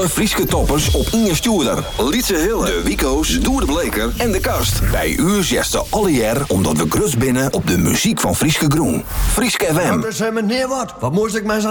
Alle Frieske toppers op Inge Stuurder. Lietse Hille, de Wico's, Doer de Bleker en de Kast. Bij u zesten alle jaar omdat we grus binnen op de muziek van Frieske Groen. Frieske FM. Meneer wat moest ik mij